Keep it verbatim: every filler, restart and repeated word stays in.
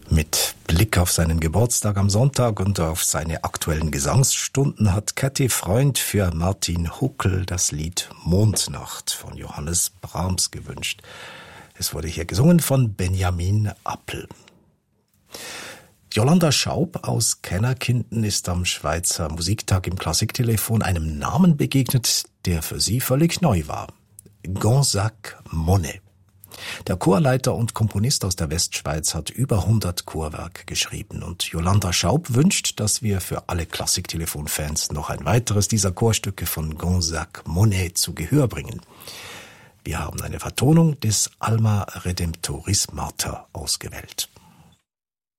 Mit Blick auf seinen Geburtstag am Sonntag und auf seine aktuellen Gesangsstunden hat Käthi Freund für Martin Huckel das Lied Mondnacht von Johannes Brahms gewünscht. Es wurde hier gesungen von Benjamin Appel. Jolanda Schaub aus Kennerkinden ist am Schweizer Musiktag im Klassiktelefon einem Namen begegnet, der für sie völlig neu war. Gonzague Monet. Der Chorleiter und Komponist aus der Westschweiz hat über hundert Chorwerke geschrieben und Jolanda Schaub wünscht, dass wir für alle Klassiktelefon-Fans noch ein weiteres dieser Chorstücke von Gonzague Monet zu Gehör bringen. Wir haben eine Vertonung des Alma Redemptoris Mater ausgewählt.